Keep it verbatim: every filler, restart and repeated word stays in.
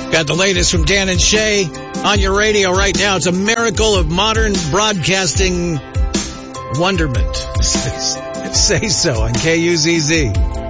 Got the latest from Dan and Shay on your radio right now. It's a miracle of modern broadcasting wonderment. Say so on K U Z Z.